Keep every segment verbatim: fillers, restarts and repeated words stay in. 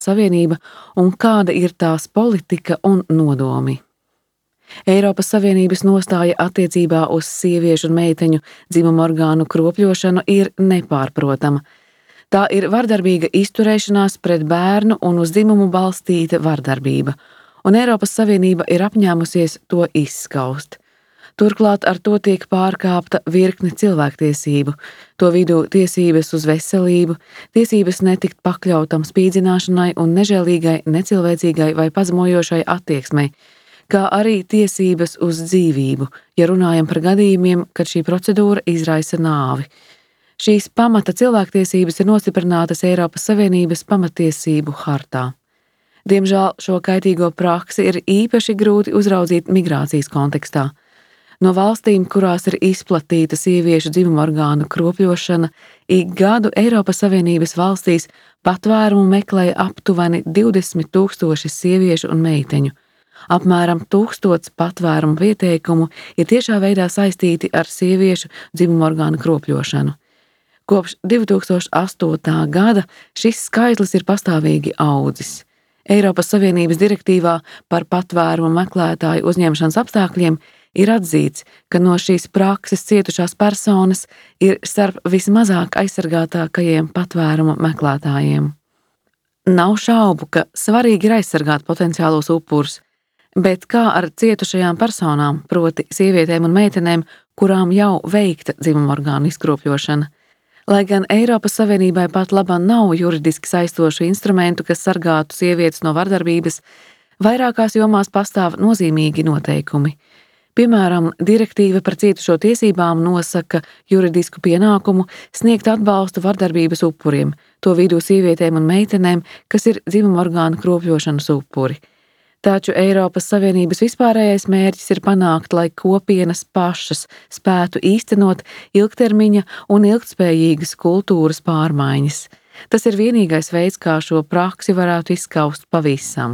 Savienība un kāda ir tās politika un nodomi. Eiropas Savienības nostāja attiecībā uz sieviešu un meiteņu dzimumu orgānu kropļošanu ir nepārprotama. Tā ir vardarbīga izturēšanās pret bērnu un uz dzimumu balstīta vardarbība, un Eiropas Savienība ir apņēmusies to izskaust. Turklāt ar to tiek pārkāpta virkne cilvēktiesību, to vidū tiesības uz veselību, tiesības netikt pakļautam spīdzināšanai un nežēlīgai, necilvēcīgai vai pazemojošai attieksmei, kā arī tiesības uz dzīvību, ja runājam par gadījumiem, kad šī procedūra izraisa nāvi. Šīs pamata cilvēktiesības ir nostiprinātas Eiropas Savienības pamatiesību hartā. Diemžēl šo kaitīgo praksi ir īpaši grūti uzraudzīt migrācijas kontekstā. No valstīm, kurās ir izplatīta sieviešu dzimumorgānu kropļošana, ik gadu Eiropas Savienības valstīs patvērumu meklēja aptuveni divdesmit tūkstoši sieviešu un meiteņu. Apmēram tūkstots patvērumu pieteikumu ir tiešā veidā saistīti ar sieviešu dzimumorgānu kropļošanu. Kopš divi tūkstoši astotā gada šis skaitlis ir pastāvīgi audzis. Eiropas Savienības direktīvā par patvērumu meklētāju uzņemšanas apstākļiem ir atzīts, ka no šīs prakses cietušās personas ir starp vismazāk aizsargātākajiem patvērumu meklētājiem. Nav šaubu, ka svarīgi ir aizsargāt potenciālos upurus, bet kā ar cietušajām personām, proti sievietēm un meitenēm, kurām jau veikta dzimumorgānu izkropļošana? Lai gan Eiropas Savienībai pat labāk nav juridiski saistošu instrumentu, kas sargātu sievietes no vardarbības, vairākās jomās pastāv nozīmīgi noteikumi. Piemēram, direktīva par cietušo tiesībām nosaka juridisku pienākumu sniegt atbalstu vardarbības upuriem, to vidū sievietēm un meitenēm, kas ir dzimumorgānu kropļošanas upuri. Taču Eiropas Savienības vispārējais mērķis ir panākt, lai kopienas pašas spētu īstenot ilgtermiņa un ilgtspējīgas kultūras pārmaiņas. Tas ir vienīgais veids, kā šo praksi varētu izskaust pavisam.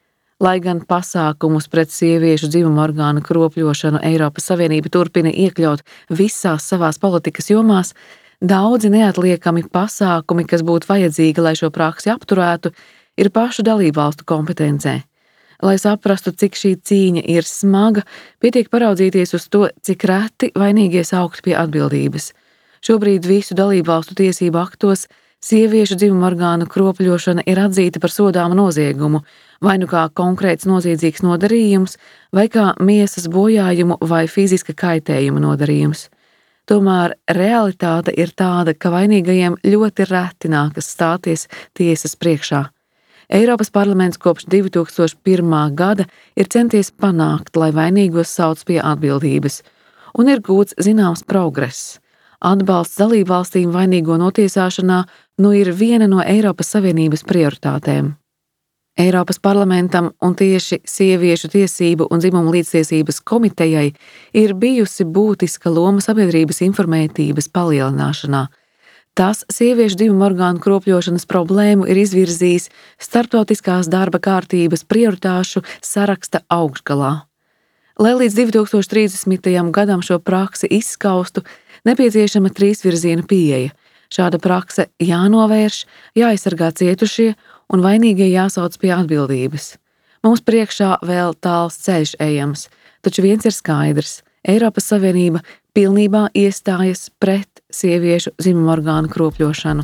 Lai gan pasākumus pret sieviešu dzimumorgānu kropļošanu Eiropas Savienība turpina iekļaut visās savās politikas jomās, daudzi neatliekami pasākumi, kas būtu vajadzīgi, lai šo praksi apturētu, ir pašu dalībvalstu kompetencē. Lai saprastu, cik šī cīņa ir smaga, pietiek paraudzīties uz to, cik reti vainīgie saukt pie atbildības. Šobrīd visu dalībvalstu tiesību aktos sieviešu dzimumorgānu kropļošana ir atzīta par sodāmu noziegumu, vai nu kā konkrēts noziedzīgs nodarījums, vai kā miesas bojājumu vai fiziska kaitējuma nodarījums. Tomēr realitāte ir tāda, ka vainīgajiem ļoti reti nākas stāties tiesas priekšā. Eiropas parlaments kopš divi tūkstoši pirmā gada ir centies panākt, lai vainīgos sauc pie atbildības, un ir gūts zināms progress. Atbalsts dalībvalstīm vainīgo notiesāšanā nu ir viena no Eiropas Savienības prioritātēm. Eiropas parlamentam un tieši Sieviešu tiesību un dzimumu līdztiesības komitejai ir bijusi būtiska loma sabiedrības informētības palielināšanā. Tas sieviešu dzimumorgānu kropļošanas problēmu ir izvirzījis starptautiskās darba kārtības prioritāšu saraksta augšgalā. Lai līdz divi tūkstoši trīsdesmitajam gadam šo praksi izskaustu, nepieciešama trīsvirziena pieeja. Šāda prakse jānovērš, jāaizsargā cietušie un vainīgie jāsauc pie atbildības. Mums priekšā vēl tāls ceļš ejams, taču viens ir skaidrs – Eiropas Savienība pilnībā iestājas pret sieviešu dzimumorgānu kropļošanu.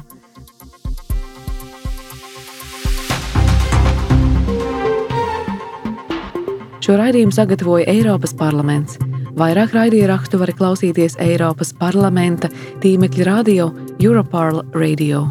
Šo raidījumu sagatavoja Eiropas parlaments. Vairāk raidierakstu var klausīties Eiropas parlamenta tīmekļa radio Europarl Radio.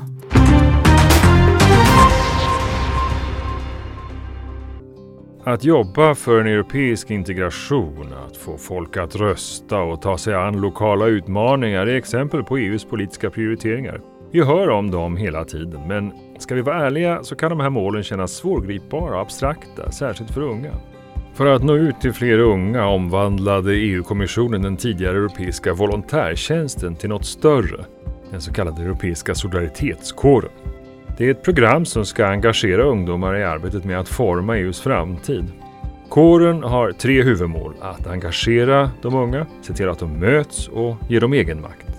Att jobba för en europeisk integration, att få folk att rösta och ta sig an lokala utmaningar är exempel på E U:s politiska prioriteringar. Vi hör om dem hela tiden, men ska vi vara ärliga så kan de här målen kännas svårgripbara och abstrakta, särskilt för unga. För att nå ut till fler unga omvandlade E U-kommissionen den tidigare europeiska volontärtjänsten till något större, den så kallade europeiska solidaritetskåren. Det är ett program som ska engagera ungdomar i arbetet med att forma E U:s framtid. Kåren har tre huvudmål: att engagera de unga, se till att de möts och ge dem egenmakt.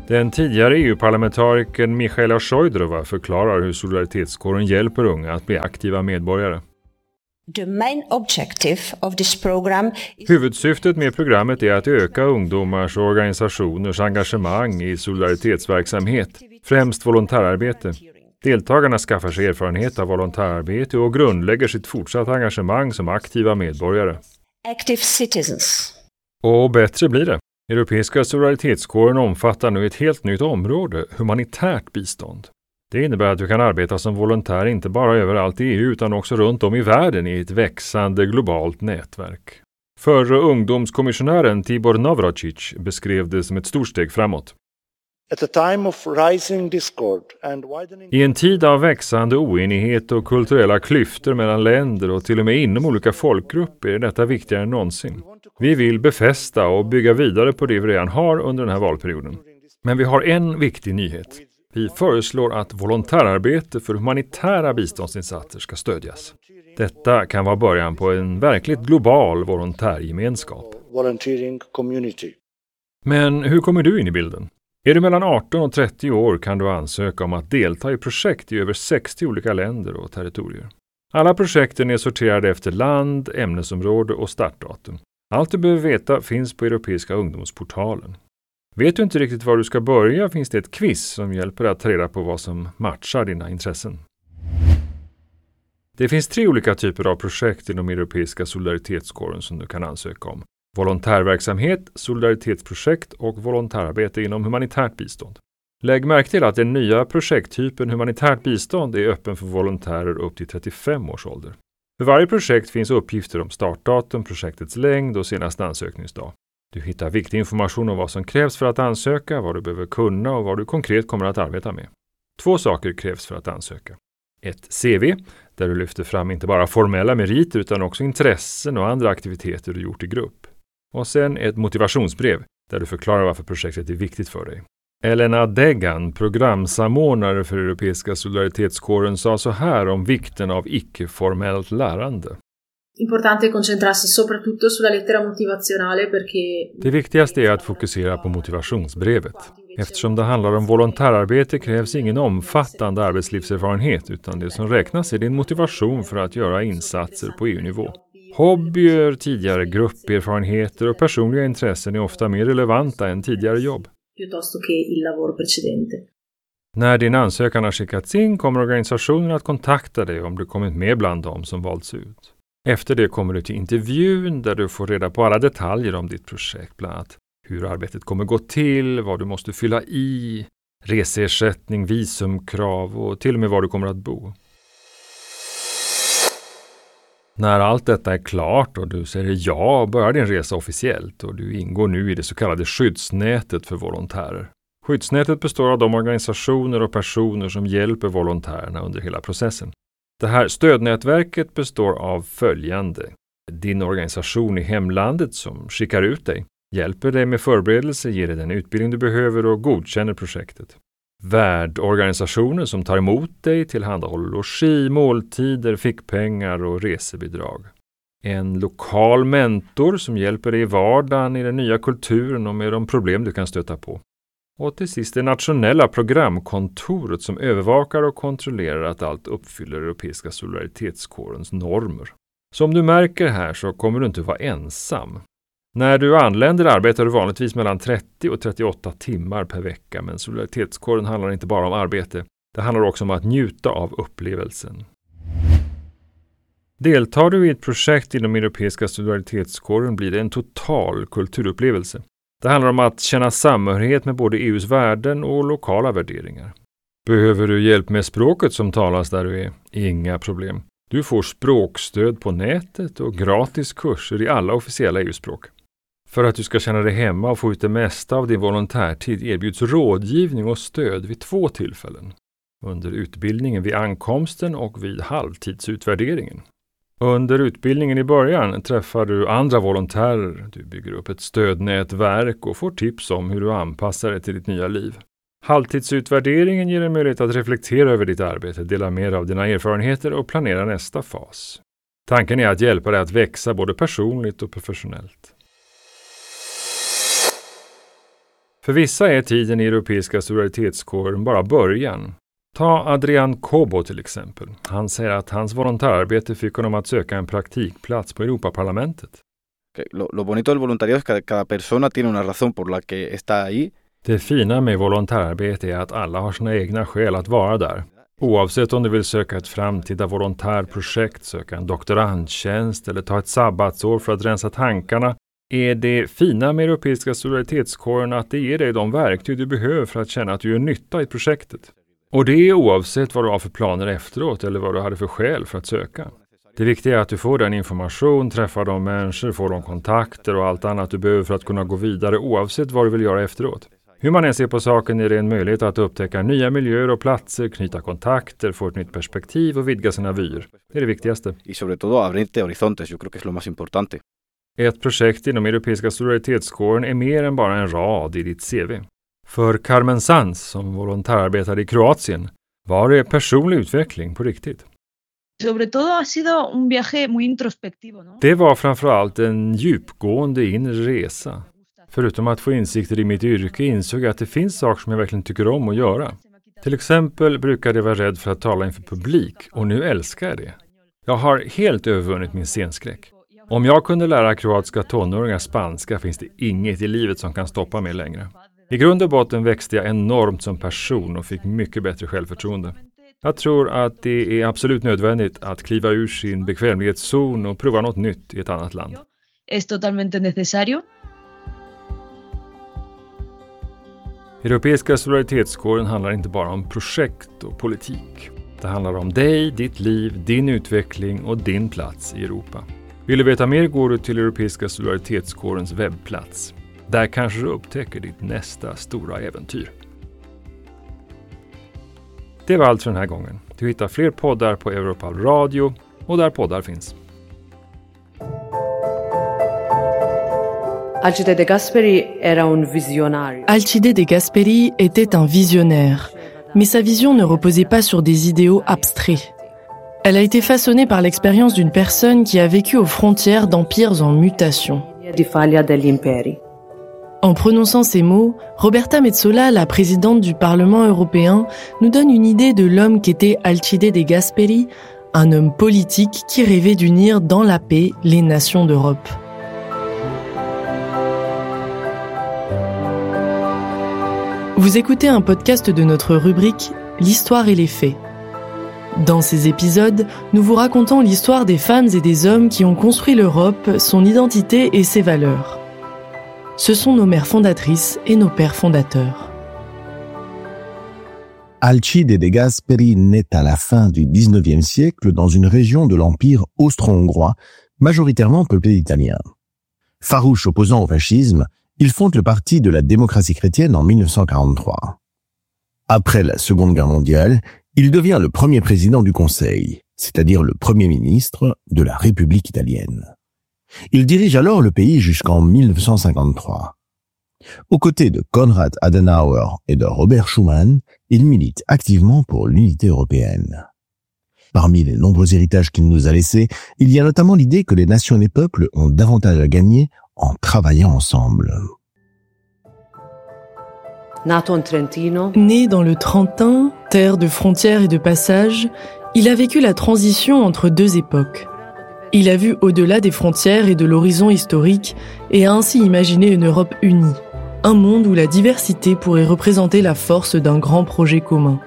Den tidigare E U-parlamentarikern Michaela Šojdrova förklarar hur solidaritetskåren hjälper unga att bli aktiva medborgare. The main objective of this program is... Huvudsyftet med programmet är att öka ungdomars och organisationers engagemang i solidaritetsverksamhet, främst volontärarbete. Deltagarna skaffar sig erfarenhet av volontärarbete och grundlägger sitt fortsatta engagemang som aktiva medborgare. Active citizens. Och bättre blir det. Europeiska solidaritetskåren omfattar nu ett helt nytt område, humanitärt bistånd. Det innebär att du kan arbeta som volontär inte bara överallt i E U utan också runt om i världen i ett växande globalt nätverk. Förre ungdomskommissionären Tibor Navracsics beskrev det som ett stort steg framåt. At a time of rising discord and widening... I en tid av växande oenighet och kulturella klyftor mellan länder och till och med inom olika folkgrupper är detta viktigare än någonsin. Vi vill befästa och bygga vidare på det vi redan har under den här valperioden. Men vi har en viktig nyhet. Vi föreslår att volontärarbete för humanitära biståndsinsatser ska stödjas. Detta kan vara början på en verkligt global volontärgemenskap. Volunteering community. Men hur kommer du in i bilden? Är du mellan arton och trettio år kan du ansöka om att delta i projekt i över sextio olika länder och territorier. Alla projekten är sorterade efter land, ämnesområde och startdatum. Allt du behöver veta finns på Europeiska ungdomsportalen. Vet du inte riktigt var du ska börja finns det ett quiz som hjälper dig att ta reda på vad som matchar dina intressen. Det finns tre olika typer av projekt inom Europeiska solidaritetskåren som du kan ansöka om. Volontärverksamhet, solidaritetsprojekt och volontärarbete inom humanitärt bistånd. Lägg märke till att den nya projekttypen humanitärt bistånd är öppen för volontärer upp till trettiofem års ålder. För varje projekt finns uppgifter om startdatum, projektets längd och senaste ansökningsdag. Du hittar viktig information om vad som krävs för att ansöka, vad du behöver kunna och vad du konkret kommer att arbeta med. Två saker krävs för att ansöka. Ett C V, där du lyfter fram inte bara formella meriter utan också intressen och andra aktiviteter du gjort i grupp. Och sen ett motivationsbrev, där du förklarar varför projektet är viktigt för dig. Elena Degan, programsamordnare för Europeiska solidaritetskåren, sa så här om vikten av icke-formellt lärande. Importante concentrarsi soprattutto sulla lettera motivazionale perché... Det viktigaste är att fokusera på motivationsbrevet. Eftersom det handlar om volontärarbete krävs ingen omfattande arbetslivserfarenhet utan det som räknas är din motivation för att göra insatser på E U-nivå. Hobbyer, tidigare grupperfarenheter och personliga intressen är ofta mer relevanta än tidigare jobb. Piuttosto che il lavoro precedente. När din ansökan har skickats in kommer organisationen att kontakta dig om du kommit med bland dem som valts ut. Efter det kommer du till intervjun där du får reda på alla detaljer om ditt projekt, bland annat hur arbetet kommer gå till, vad du måste fylla i, reseersättning, visumkrav och till och med var du kommer att bo. När allt detta är klart och du säger ja börjar din resa officiellt och du ingår nu i det så kallade skyddsnätet för volontärer. Skyddsnätet består av de organisationer och personer som hjälper volontärerna under hela processen. Det här stödnätverket består av följande. Din organisation i hemlandet som skickar ut dig, hjälper dig med förberedelse, ger dig den utbildning du behöver och godkänner projektet. Värdorganisationer som tar emot dig, tillhandahåller logi, måltider, fickpengar och resebidrag. En lokal mentor som hjälper dig i vardagen i den nya kulturen och med de problem du kan stöta på. Och till sist det nationella programkontoret som övervakar och kontrollerar att allt uppfyller Europeiska solidaritetskårens normer. Som du märker här så kommer du inte vara ensam. När du anländer arbetar du vanligtvis mellan trettio och trettioåtta timmar per vecka, men solidaritetskåren handlar inte bara om arbete. Det handlar också om att njuta av upplevelsen. Deltar du i ett projekt inom Europeiska solidaritetskåren blir det en total kulturupplevelse. Det handlar om att känna samhörighet med både E U:s värden och lokala värderingar. Behöver du hjälp med språket som talas där du är? Inga problem. Du får språkstöd på nätet och gratis kurser i alla officiella E U-språk. För att du ska känna dig hemma och få ut det mesta av din volontärtid erbjuds rådgivning och stöd vid två tillfällen. Under utbildningen vid ankomsten och vid halvtidsutvärderingen. Under utbildningen i början träffar du andra volontärer, du bygger upp ett stödnätverk och får tips om hur du anpassar dig till ditt nya liv. Halvtidsutvärderingen ger en möjlighet att reflektera över ditt arbete, dela mer av dina erfarenheter och planera nästa fas. Tanken är att hjälpa dig att växa både personligt och professionellt. För vissa är tiden i Europeiska solidaritetskåren bara början. Ta Adrian Cobo till exempel. Han säger att hans volontärarbete fick honom att söka en praktikplats på Europaparlamentet. Lo, lo bonito del voluntariado es que cada persona tiene una razón por la que está ahí. Det fina med volontärarbete är att alla har sina egna skäl att vara där. Oavsett om du vill söka ett framtida volontärprojekt, söka en doktorandtjänst eller ta ett sabbatsår för att rensa tankarna, är det fina med Europeiska solidaritetskåren att det ger dig de verktyg du behöver för att känna att du gör nytta i projektet. Och det är oavsett vad du har för planer efteråt eller vad du hade för skäl för att söka. Det viktiga är att du får den information, träffar de människor, får de kontakter och allt annat du behöver för att kunna gå vidare oavsett vad du vill göra efteråt. Hur man än ser på saken är det en möjlighet att upptäcka nya miljöer och platser, knyta kontakter, få ett nytt perspektiv och vidga sina vyer. Det är det viktigaste. Y sobre todo abrirte horizontes, yo creo que es lo más importante. Ett projekt inom Europeiska solidaritetskåren är mer än bara en rad i ditt C V. För Carmen Sanz, som volontärarbetade i Kroatien, var det personlig utveckling på riktigt. Sobre todo ha sido un viaje muy introspectivo, ¿no? Det var framförallt en djupgående inre resa. Förutom att få insikter i mitt yrke insåg jag att det finns saker som jag verkligen tycker om att göra. Till exempel brukade jag vara rädd för att tala inför publik och nu älskar jag det. Jag har helt övervunnit min scenskräck. Om jag kunde lära kroatiska tonåringar spanska finns det inget i livet som kan stoppa mig längre. I grund och botten växte jag enormt som person och fick mycket bättre självförtroende. Jag tror att det är absolut nödvändigt att kliva ur sin bekvämlighetszon och prova något nytt i ett annat land. Es totalmente necesario. Europeiska solidaritetskåren handlar inte bara om projekt och politik. Det handlar om dig, ditt liv, din utveckling och din plats i Europa. Vill du veta mer går du till Europeiska solidaritetskårens webbplats. Där kanske du upptäcker ditt nästa stora äventyr. Det var allt för den här gången. Du hittar fler poddar på Europal Radio och där poddar finns. Alcide De Gasperi era un visionnaire. Alcide De Gasperi était un visionnaire, mais sa vision ne reposait pas sur des idéaux abstraits. Elle a été façonnée par l'expérience d'une personne qui a vécu aux frontières d'empires en mutation. Di faglia degli imperi. En prononçant ces mots, Roberta Metsola, la présidente du Parlement européen, nous donne une idée de l'homme qu'était Alcide De Gasperi, un homme politique qui rêvait d'unir dans la paix les nations d'Europe. Vous écoutez un podcast de notre rubrique « L'histoire et les faits ». Dans ces épisodes, nous vous racontons l'histoire des femmes et des hommes qui ont construit l'Europe, son identité et ses valeurs. Ce sont nos mères fondatrices et nos pères fondateurs. Alcide De Gasperi naît à la fin du dix-neuvième siècle dans une région de l'Empire austro-hongrois, majoritairement peuplée d'Italiens. Farouche opposant au fascisme, il fonde le Parti de la démocratie chrétienne en mille neuf cent quarante-trois. Après la Seconde Guerre mondiale, il devient le premier président du Conseil, c'est-à-dire le premier ministre de la République italienne. Il dirige alors le pays jusqu'en mille neuf cent cinquante-trois. Aux côtés de Konrad Adenauer et de Robert Schuman, il milite activement pour l'unité européenne. Parmi les nombreux héritages qu'il nous a laissés, il y a notamment l'idée que les nations et les peuples ont davantage à gagner en travaillant ensemble. Né dans le Trentin, terre de frontières et de passage, il a vécu la transition entre deux époques. Il a vu au-delà des frontières et de l'horizon historique et a ainsi imaginé une Europe unie, un monde où la diversité pourrait représenter la force d'un grand projet commun.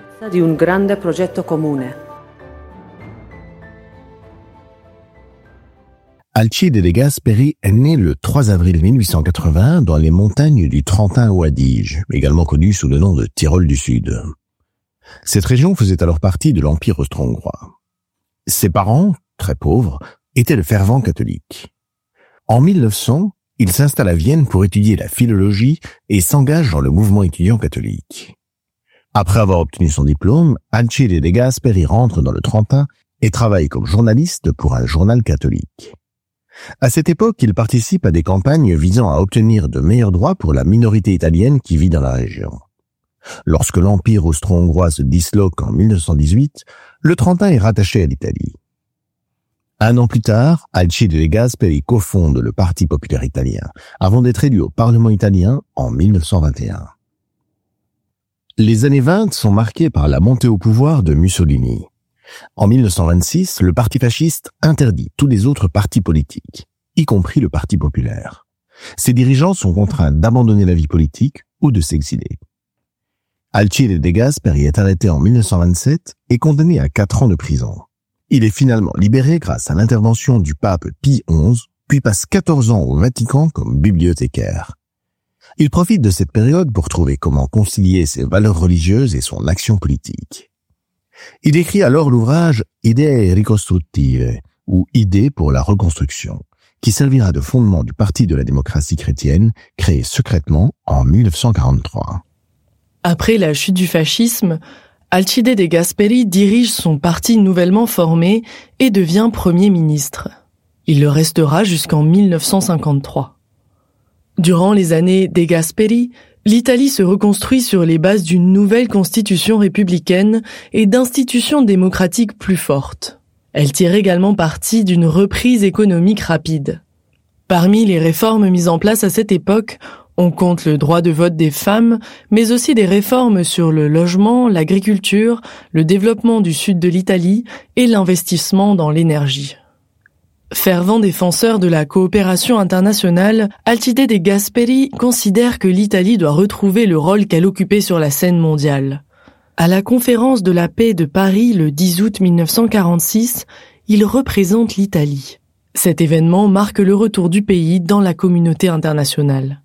Alcide De Gasperi est né le trois avril mille huit cent quatre-vingts dans les montagnes du Trentin au Adige, également connues sous le nom de Tyrol du Sud. Cette région faisait alors partie de l'Empire austro-hongrois. Ses parents, très pauvres, étaient de fervents catholiques. En mille neuf cents, il s'installe à Vienne pour étudier la philologie et s'engage dans le mouvement étudiant catholique. Après avoir obtenu son diplôme, Alcide De Gasperi rentre dans le Trentin et travaille comme journaliste pour un journal catholique. À cette époque, il participe à des campagnes visant à obtenir de meilleurs droits pour la minorité italienne qui vit dans la région. Lorsque l'Empire austro-hongrois se disloque en mille neuf cent dix-huit, le Trentin est rattaché à l'Italie. Un an plus tard, Alcide De Gasperi cofonde le Parti populaire italien, avant d'être élu au Parlement italien en mille neuf cent vingt et un. Les années vingt sont marquées par la montée au pouvoir de Mussolini. En mille neuf cent vingt-six, le parti fasciste interdit tous les autres partis politiques, y compris le Parti populaire. Ses dirigeants sont contraints d'abandonner la vie politique ou de s'exiler. Alcide De Gasperi est arrêté en mille neuf cent vingt-sept et condamné à quatre ans de prison. Il est finalement libéré grâce à l'intervention du pape Pie onze, puis passe quatorze ans au Vatican comme bibliothécaire. Il profite de cette période pour trouver comment concilier ses valeurs religieuses et son action politique. Il écrit alors l'ouvrage Idee ricostruttive, ou Idées pour la reconstruction, qui servira de fondement du Parti de la démocratie chrétienne, créé secrètement en mille neuf cent quarante-trois. Après la chute du fascisme, Alcide De Gasperi dirige son parti nouvellement formé et devient Premier ministre. Il le restera jusqu'en mille neuf cent cinquante-trois. Durant les années De Gasperi, l'Italie se reconstruit sur les bases d'une nouvelle constitution républicaine et d'institutions démocratiques plus fortes. Elle tire également parti d'une reprise économique rapide. Parmi les réformes mises en place à cette époque, on compte le droit de vote des femmes, mais aussi des réformes sur le logement, l'agriculture, le développement du sud de l'Italie et l'investissement dans l'énergie. Fervent défenseur de la coopération internationale, Alcide De Gasperi considère que l'Italie doit retrouver le rôle qu'elle occupait sur la scène mondiale. À la conférence de la paix de Paris le dix août mille neuf cent quarante-six, il représente l'Italie. Cet événement marque le retour du pays dans la communauté internationale.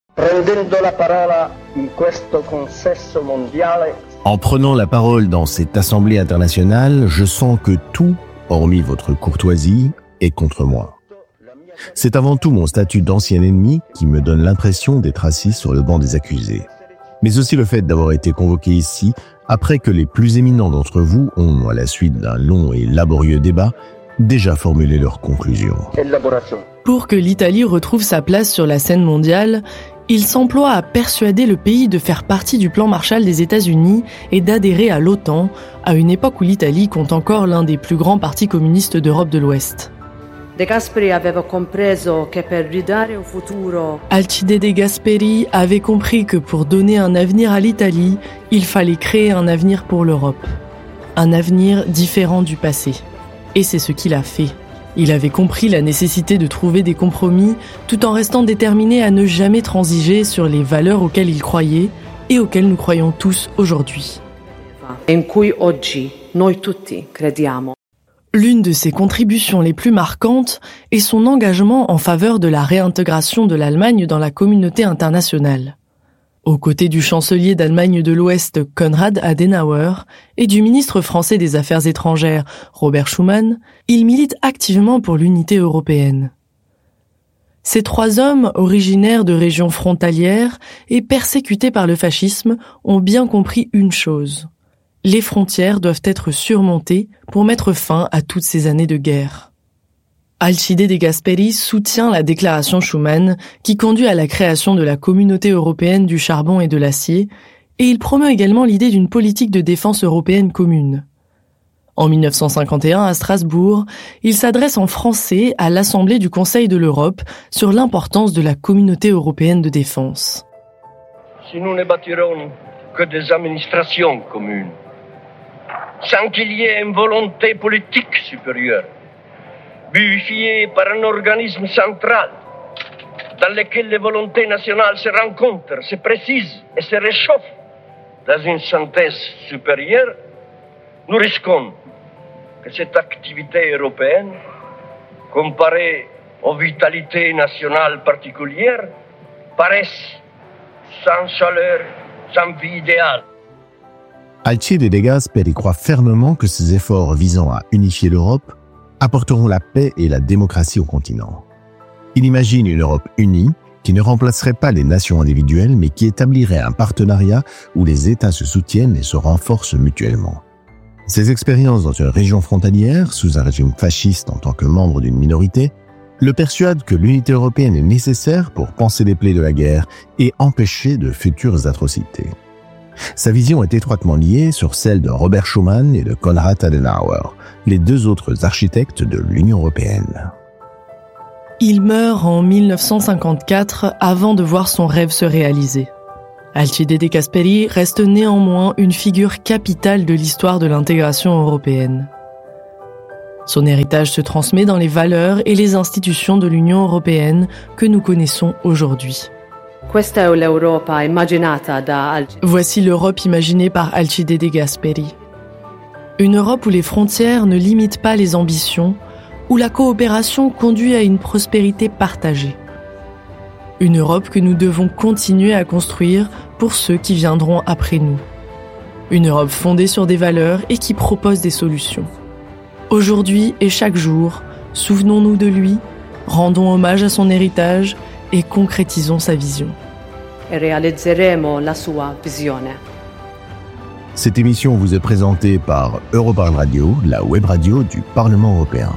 En prenant la parole dans cette assemblée internationale, je sens que tout, hormis votre courtoisie, est contre moi. C'est avant tout mon statut d'ancien ennemi qui me donne l'impression d'être assis sur le banc des accusés. Mais aussi le fait d'avoir été convoqué ici après que les plus éminents d'entre vous ont, à la suite d'un long et laborieux débat, déjà formulé leurs conclusions. Pour que l'Italie retrouve sa place sur la scène mondiale, il s'emploie à persuader le pays de faire partie du plan Marshall des États-Unis et d'adhérer à l'OTAN, à une époque où l'Italie compte encore l'un des plus grands partis communistes d'Europe de l'Ouest. De Gasperi aveva compreso che per ridare un futuro. Alcide De Gasperi avait compris que pour donner un avenir à l'Italie, il fallait créer un avenir pour l'Europe. Un avenir différent du passé. Et c'est ce qu'il a fait. Il avait compris la nécessité de trouver des compromis tout en restant déterminé à ne jamais transiger sur les valeurs auxquelles il croyait et auxquelles nous croyons tous aujourd'hui. In cui oggi noi tutti crediamo. L'une de ses contributions les plus marquantes est son engagement en faveur de la réintégration de l'Allemagne dans la communauté internationale. Aux côtés du chancelier d'Allemagne de l'Ouest Konrad Adenauer et du ministre français des Affaires étrangères Robert Schuman, il milite activement pour l'unité européenne. Ces trois hommes, originaires de régions frontalières et persécutés par le fascisme, ont bien compris une chose. Les frontières doivent être surmontées pour mettre fin à toutes ces années de guerre. Alcide De Gasperi soutient la déclaration Schuman qui conduit à la création de la communauté européenne du charbon et de l'acier, et il promeut également l'idée d'une politique de défense européenne commune. En mille neuf cent cinquante et un, à Strasbourg, il s'adresse en français à l'Assemblée du Conseil de l'Europe sur l'importance de la communauté européenne de défense. Si nous ne bâtirons que des administrations communes, sans qu'il y ait une volonté politique supérieure, vivifiée par un organisme central, dans lequel les volontés nationales se rencontrent, se précisent et se réchauffent dans une synthèse supérieure, nous risquons que cette activité européenne, comparée aux vitalités nationales particulières, paraisse sans chaleur, sans vie idéale. Alcide De Gasperi croit fermement que ces efforts visant à unifier l'Europe apporteront la paix et la démocratie au continent. Il imagine une Europe unie qui ne remplacerait pas les nations individuelles mais qui établirait un partenariat où les États se soutiennent et se renforcent mutuellement. Ses expériences dans une région frontalière, sous un régime fasciste en tant que membre d'une minorité, le persuadent que l'unité européenne est nécessaire pour panser les plaies de la guerre et empêcher de futures atrocités. Sa vision est étroitement liée sur celle de Robert Schuman et de Konrad Adenauer, les deux autres architectes de l'Union européenne. Il meurt en mille neuf cent cinquante-quatre avant de voir son rêve se réaliser. Alcide De Gasperi reste néanmoins une figure capitale de l'histoire de l'intégration européenne. Son héritage se transmet dans les valeurs et les institutions de l'Union européenne que nous connaissons aujourd'hui. Voici l'Europe imaginée par Alcide De Gasperi. Une Europe où les frontières ne limitent pas les ambitions, où la coopération conduit à une prospérité partagée. Une Europe que nous devons continuer à construire pour ceux qui viendront après nous. Une Europe fondée sur des valeurs et qui propose des solutions. Aujourd'hui et chaque jour, souvenons-nous de lui, rendons hommage à son héritage et concrétisons sa vision. E realizzeremo la sua visione. Cette émission vous est présentée par Europarl Radio, la web radio du Parlement européen.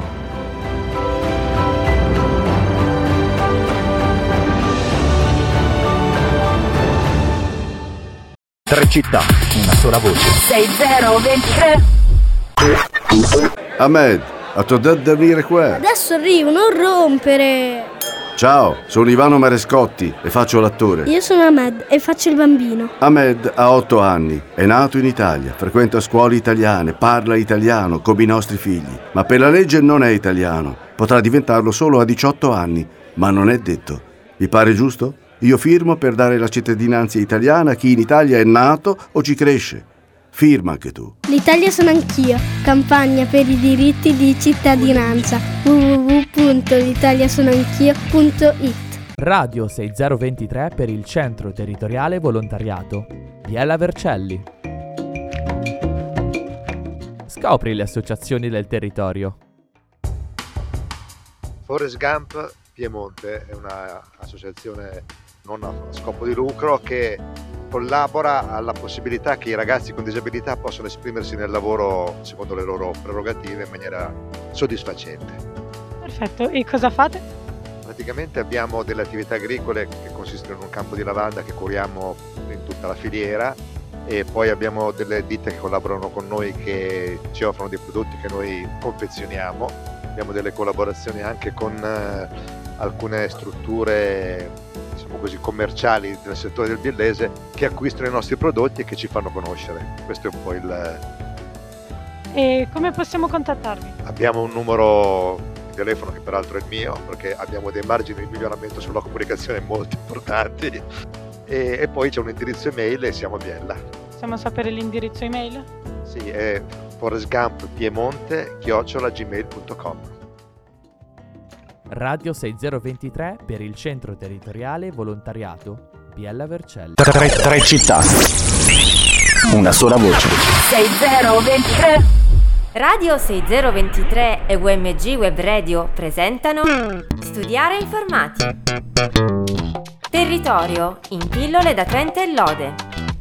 Tre città, una sola voce. sei zero ventitré. Ahmed, a t'ho detto di venire qua. Adesso arrivo, non rompere. Ciao, sono Ivano Marescotti e faccio l'attore. Io sono Ahmed e faccio il bambino. Ahmed ha otto anni, è nato in Italia, frequenta scuole italiane, parla italiano come i nostri figli, ma per la legge non è italiano. Potrà diventarlo solo a diciotto anni, ma non è detto. Vi pare giusto? Io firmo per dare la cittadinanza italiana a chi in Italia è nato o ci cresce. Firma anche tu. L'Italia sono anch'io. Campagna per i diritti di cittadinanza. w w w punto l'italiasonoanchio punto it. Radio sei zero ventitré per il Centro Territoriale Volontariato. Biella Vercelli. Scopri le associazioni del territorio. Forrest Gump Piemonte è un'associazione non a scopo di lucro che collabora alla possibilità che i ragazzi con disabilità possano esprimersi nel lavoro secondo le loro prerogative in maniera soddisfacente. Perfetto, e cosa fate? Praticamente abbiamo delle attività agricole che consistono in un campo di lavanda che curiamo in tutta la filiera e poi abbiamo delle ditte che collaborano con noi che ci offrono dei prodotti che noi confezioniamo. Abbiamo delle collaborazioni anche con eh, alcune strutture diciamo così commerciali del settore del biellese che acquistano i nostri prodotti e che ci fanno conoscere. Questo è un po' il... E come possiamo contattarvi? Abbiamo un numero di telefono che peraltro è il mio perché abbiamo dei margini di miglioramento sulla comunicazione molto importanti e, e poi c'è un indirizzo email e siamo a Biella. Possiamo sapere l'indirizzo email? Sì, è forrestgumppiemonte chiocciola gmail punto com. Radio sei zero ventitré per il Centro Territoriale Volontariato Biella Vercelli. Tre, tre città, una sola voce. sei zero ventitré. Radio sei zero ventitré e U M G Web Radio presentano Studiare informati. Territorio in pillole da Trento e Lode.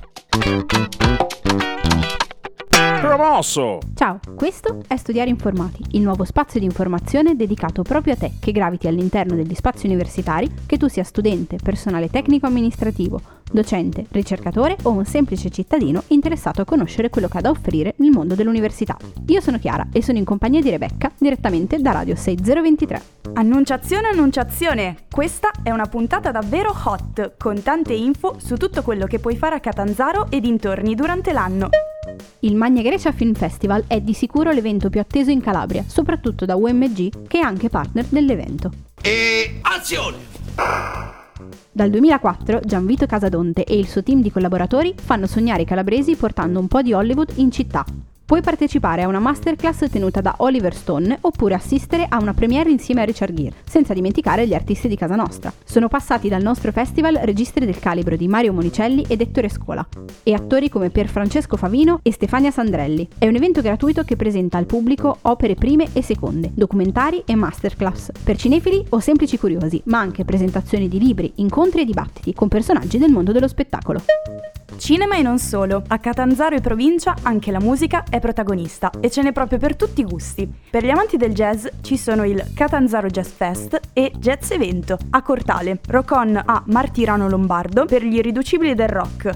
Promosso! Ciao, questo è Studiare Informati, il nuovo spazio di informazione dedicato proprio a te che graviti all'interno degli spazi universitari, che tu sia studente, personale tecnico-amministrativo, docente, ricercatore o un semplice cittadino interessato a conoscere quello che ha da offrire nel mondo dell'università. Io sono Chiara e sono in compagnia di Rebecca, direttamente da Radio sei zero ventitré. Annunciazione, annunciazione! Questa è una puntata davvero hot, con tante info su tutto quello che puoi fare a Catanzaro e dintorni durante l'anno. Il Magna Grecia Film Festival è di sicuro l'evento più atteso in Calabria, soprattutto da U M G, che è anche partner dell'evento. E azione! Dal duemilaquattro Gianvito Casadonte e il suo team di collaboratori fanno sognare i calabresi portando un po' di Hollywood in città. Puoi partecipare a una masterclass tenuta da Oliver Stone oppure assistere a una premiere insieme a Richard Gere, senza dimenticare gli artisti di casa nostra. Sono passati dal nostro festival registri del calibro di Mario Monicelli ed Ettore Scola e attori come Pierfrancesco Favino e Stefania Sandrelli. È un evento gratuito che presenta al pubblico opere prime e seconde, documentari e masterclass per cinefili o semplici curiosi, ma anche presentazioni di libri, incontri e dibattiti con personaggi del mondo dello spettacolo. Cinema e non solo. A Catanzaro e provincia anche la musica è protagonista e ce n'è proprio per tutti i gusti. Per gli amanti del jazz ci sono il Catanzaro Jazz Fest e Jazz Evento. A Cortale, Rock On a Martirano Lombardo per gli irriducibili del rock.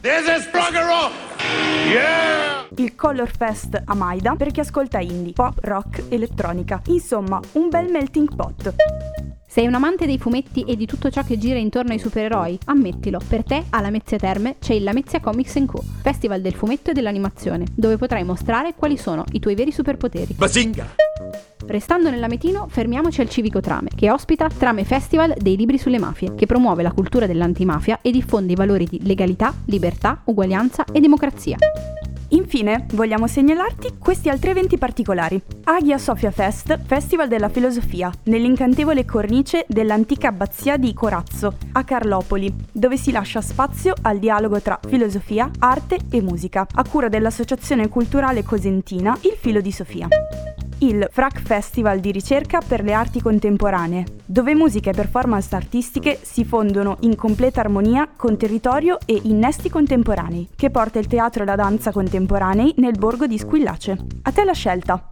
This is Prog Rock! Yeah! Il Color Fest a Maida per chi ascolta indie, pop, rock, elettronica. Insomma, un bel melting pot. Sei un amante dei fumetti e di tutto ciò che gira intorno ai supereroi? Ammettilo, per te a Lamezia Terme c'è il Lamezia Comics and Co, festival del fumetto e dell'animazione, dove potrai mostrare quali sono i tuoi veri superpoteri. Bazinga! Restando nell'Ametino, fermiamoci al Civico Trame, che ospita Trame Festival dei libri sulle mafie, che promuove la cultura dell'antimafia e diffonde i valori di legalità, libertà, uguaglianza e democrazia. Infine, vogliamo segnalarti questi altri eventi particolari. Hagia Sophia Fest, Festival della Filosofia, nell'incantevole cornice dell'antica abbazia di Corazzo, a Carlopoli, dove si lascia spazio al dialogo tra filosofia, arte e musica, a cura dell'Associazione Culturale Cosentina Il Filo di Sofia. Il Frac Festival di ricerca per le arti contemporanee, dove musica e performance artistiche si fondono in completa armonia con territorio e innesti contemporanei, che porta il teatro e la danza contemporanei nel borgo di Squillace. A te la scelta!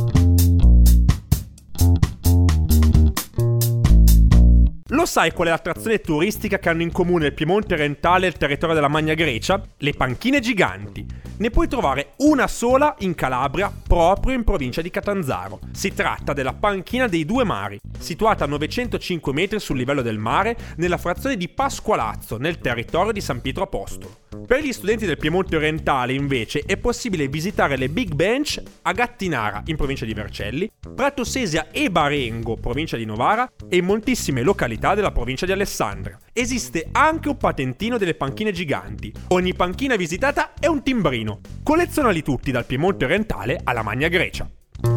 Lo sai qual è l'attrazione turistica che hanno in comune il Piemonte orientale e il territorio della Magna Grecia? Le panchine giganti. Ne puoi trovare una sola in Calabria, proprio in provincia di Catanzaro. Si tratta della Panchina dei Due Mari, situata a novecentocinque metri sul livello del mare, nella frazione di Pasqualazzo, nel territorio di San Pietro Apostolo. Per gli studenti del Piemonte orientale, invece, è possibile visitare le Big Bench a Gattinara, in provincia di Vercelli, Prato Sesia e Barengo, provincia di Novara, e in moltissime località della provincia di Alessandria. Esiste anche un patentino delle panchine giganti. Ogni panchina visitata è un timbrino. Collezionali tutti dal Piemonte orientale alla Magna Grecia.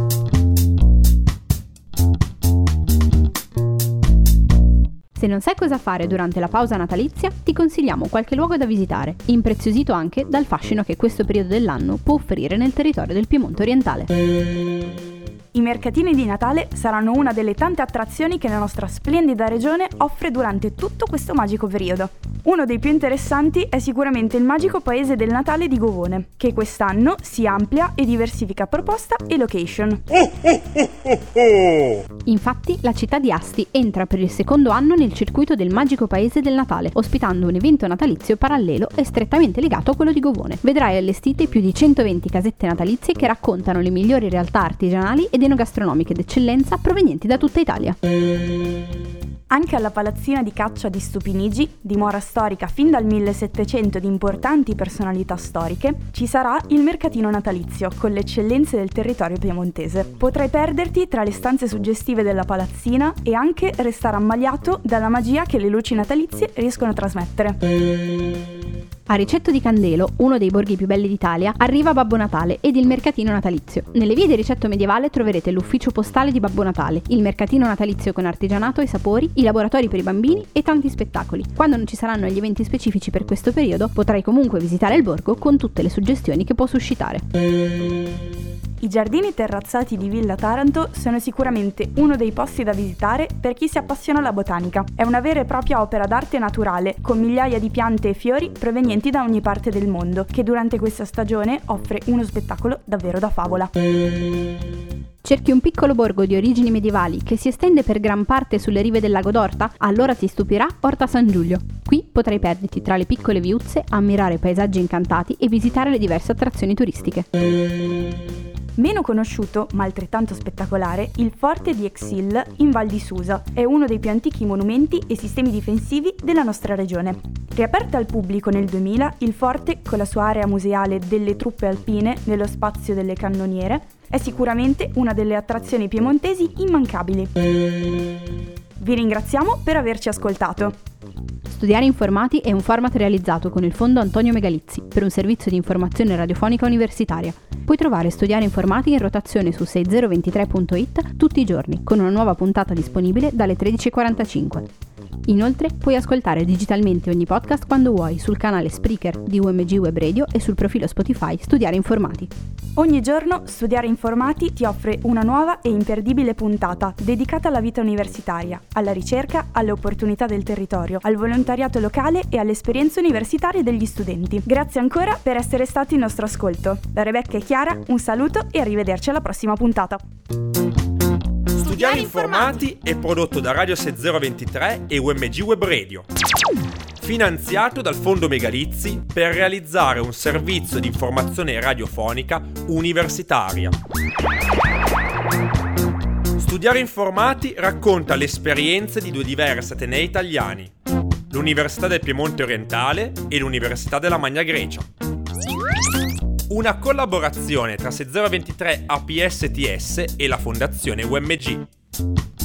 Se non sai cosa fare durante la pausa natalizia, ti consigliamo qualche luogo da visitare, impreziosito anche dal fascino che questo periodo dell'anno può offrire nel territorio del Piemonte orientale. I mercatini di Natale saranno una delle tante attrazioni che la nostra splendida regione offre durante tutto questo magico periodo. Uno dei più interessanti è sicuramente il magico paese del Natale di Govone, che quest'anno si amplia e diversifica proposta e location. Oh, oh, oh, oh, oh. Infatti, la città di Asti entra per il secondo anno nel circuito del magico paese del Natale, ospitando un evento natalizio parallelo e strettamente legato a quello di Govone. Vedrai allestite più di centoventi casette natalizie che raccontano le migliori realtà artigianali ed enogastronomiche d'eccellenza provenienti da tutta Italia. Anche alla palazzina di caccia di Stupinigi, dimora storica fin dal millesettecento di importanti personalità storiche, ci sarà il mercatino natalizio con le eccellenze del territorio piemontese. Potrai perderti tra le stanze suggestive della palazzina e anche restare ammaliato dalla magia che le luci natalizie riescono a trasmettere. A Ricetto di Candelo, uno dei borghi più belli d'Italia, arriva Babbo Natale ed il mercatino natalizio. Nelle vie di Ricetto medievale troverete l'ufficio postale di Babbo Natale, il mercatino natalizio con artigianato e sapori, i laboratori per i bambini e tanti spettacoli. Quando non ci saranno gli eventi specifici per questo periodo, potrai comunque visitare il borgo con tutte le suggestioni che può suscitare. I giardini terrazzati di Villa Taranto sono sicuramente uno dei posti da visitare per chi si appassiona alla botanica. È una vera e propria opera d'arte naturale, con migliaia di piante e fiori provenienti da ogni parte del mondo, che durante questa stagione offre uno spettacolo davvero da favola. Cerchi un piccolo borgo di origini medievali che si estende per gran parte sulle rive del lago d'Orta? Allora ti stupirà Orta San Giulio. Qui potrai perderti tra le piccole viuzze, ammirare paesaggi incantati e visitare le diverse attrazioni turistiche. Meno conosciuto, ma altrettanto spettacolare, il Forte di Exil in Val di Susa è uno dei più antichi monumenti e sistemi difensivi della nostra regione. Riaperto al pubblico nel duemila, il forte, con la sua area museale delle truppe alpine nello spazio delle cannoniere, è sicuramente una delle attrazioni piemontesi immancabili. Vi ringraziamo per averci ascoltato. Studiare Informati è un format realizzato con il Fondo Antonio Megalizzi per un servizio di informazione radiofonica universitaria. Puoi trovare Studiare Informati in rotazione su sei zero due tre punto it tutti i giorni, con una nuova puntata disponibile dalle tredici e quarantacinque. Inoltre puoi ascoltare digitalmente ogni podcast quando vuoi sul canale Spreaker di U M G Web Radio e sul profilo Spotify Studiare Informati. Ogni giorno Studiare Informati ti offre una nuova e imperdibile puntata dedicata alla vita universitaria, alla ricerca, alle opportunità del territorio, al volontariato locale e alle esperienze universitarie degli studenti. Grazie ancora per essere stati in nostro ascolto. Da Rebecca e Chiara un saluto e arrivederci alla prossima puntata. Studiare Informati è prodotto da Radio sei zero due tre e U M G Web Radio. finanziato dal Fondo Megalizzi per realizzare un servizio di informazione radiofonica universitaria. Studiare Informati racconta le esperienze di due diversi atenei italiani, l'Università del Piemonte Orientale e l'Università della Magna Grecia. Una collaborazione tra sei zero due tre A P S T S e la Fondazione U M G.